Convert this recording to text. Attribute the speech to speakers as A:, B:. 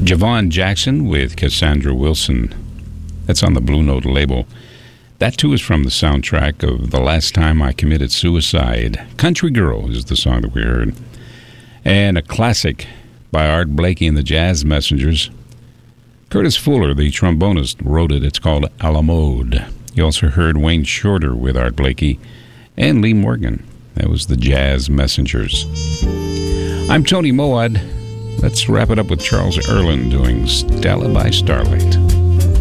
A: Javon Jackson with Cassandra Wilson. That's on the Blue Note label. That, too, is from the soundtrack of The Last Time I Committed Suicide. Country Girl is the song that we heard. And a classic by Art Blakey and the Jazz Messengers. Curtis Fuller, the trombonist, wrote it. It's called A la Mode. You also heard Wayne Shorter with Art Blakey and Lee Morgan. That was the Jazz Messengers. I'm Tony Moad. Let's wrap it up with Charles Earland doing Stella by Starlight.